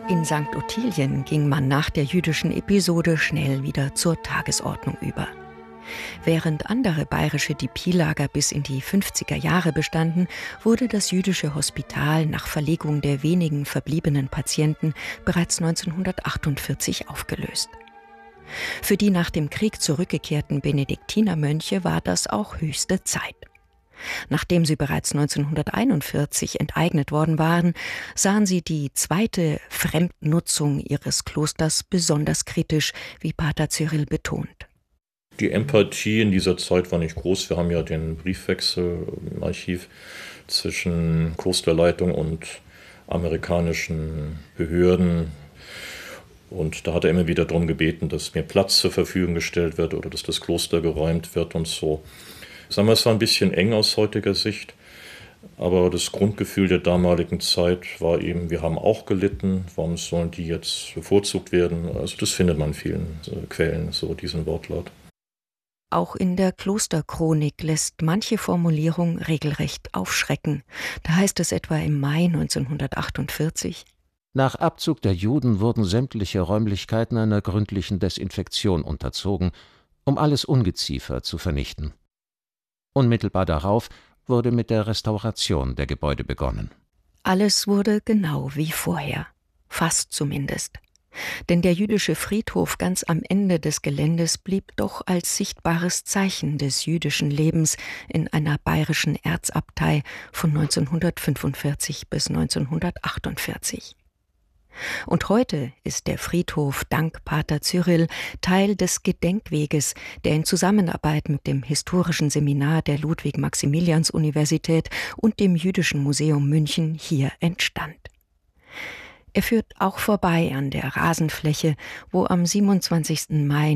In St. Ottilien ging man nach der jüdischen Episode schnell wieder zur Tagesordnung über. Während andere bayerische DP-Lager bis in die 50er Jahre bestanden, wurde das jüdische Hospital nach Verlegung der wenigen verbliebenen Patienten bereits 1948 aufgelöst. Für die nach dem Krieg zurückgekehrten Benediktinermönche war das auch höchste Zeit. Nachdem sie bereits 1941 enteignet worden waren, sahen sie die zweite Fremdnutzung ihres Klosters besonders kritisch, wie Pater Cyrill betont. Die Empathie in dieser Zeit war nicht groß. Wir haben ja den Briefwechsel im Archiv zwischen Klosterleitung und amerikanischen Behörden. Und da hat er immer wieder darum gebeten, dass mehr Platz zur Verfügung gestellt wird oder dass das Kloster geräumt wird und so. Sagen wir, es war ein bisschen eng aus heutiger Sicht, aber das Grundgefühl der damaligen Zeit war eben, wir haben auch gelitten, warum sollen die jetzt bevorzugt werden? Also das findet man in vielen Quellen, so diesen Wortlaut. Auch in der Klosterchronik lässt manche Formulierung regelrecht aufschrecken. Da heißt es etwa im Mai 1948: Nach Abzug der Juden wurden sämtliche Räumlichkeiten einer gründlichen Desinfektion unterzogen, um alles Ungeziefer zu vernichten. Unmittelbar darauf wurde mit der Restauration der Gebäude begonnen. Alles wurde genau wie vorher, fast zumindest. Denn der jüdische Friedhof ganz am Ende des Geländes blieb doch als sichtbares Zeichen des jüdischen Lebens in einer bayerischen Erzabtei von 1945 bis 1948. Und heute ist der Friedhof dank Pater Cyrill Teil des Gedenkweges, der in Zusammenarbeit mit dem Historischen Seminar der Ludwig-Maximilians-Universität und dem Jüdischen Museum München hier entstand. Er führt auch vorbei an der Rasenfläche, wo am 27. Mai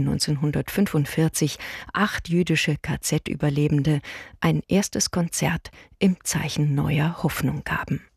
1945 8 jüdische KZ-Überlebende ein erstes Konzert im Zeichen neuer Hoffnung gaben.